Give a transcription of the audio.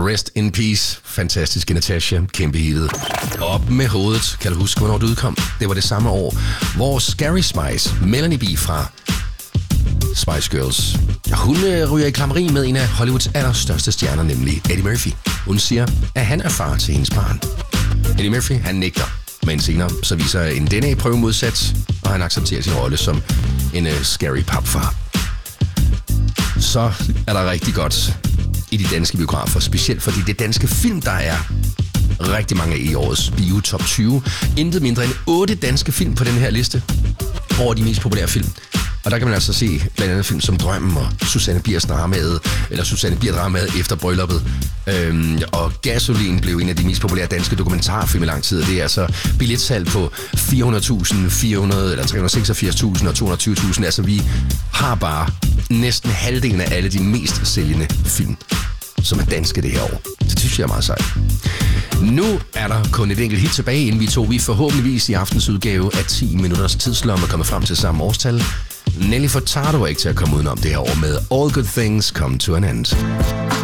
Rest in Peace. Fantastiske Natasha, kæmpe hitet. Op med hovedet. Kan du huske, hvornår det udkom? Det var det samme år, hvor Scary Spice, Melanie B. fra Spice Girls, hun ryger i klammeri med en af Hollywoods allerstørste stjerner, nemlig Eddie Murphy. Hun siger, at han er far til hendes barn. Eddie Murphy, han nægter. Men senere så viser en DNA-prøve modsat, og han accepterer sin rolle som en scary papfar. Så er der rigtig godt i de danske biografer, specielt fordi det danske film, der er rigtig mange af i årets Bio Top 20. Intet mindre end 8 danske film på den her liste over de mest populære film. Og der kan man altså se blandt andet film som Drømmen og Susanne Biers dramaet efter brylluppet. Og Gasolin blev en af de mest populære danske dokumentarfilm i lang tid. Det er altså billetsalg på 400.000, 400 eller 386.000 og 220.000. Altså vi har bare næsten halvdelen af alle de mest sælgende film, som er danske det her år. Det synes jeg er meget sejt. Nu er der kun et enkelt hit tilbage, inden vi forhåbentligvis i aftens udgave af 10 minutters tidslomme kommer frem til samme årstal. Nelly Furtado er ikke til at komme udenom det her år med All Good Things Come to an End.